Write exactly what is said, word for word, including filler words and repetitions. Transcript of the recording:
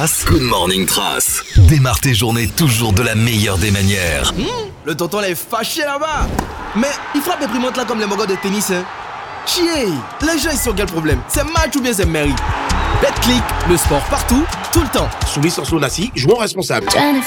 Trace. Good morning Trace. Démarre tes journées toujours de la meilleure des manières. Mmh, le tonton là est fâché là-bas. Mais il frappe les primantes là comme les mogos de tennis hein. Chier, les gens ils sont quel problème? C'est match ou bien c'est mairie? Betclic, le sport partout, tout le temps. Soumis sans son assis, jouons responsable.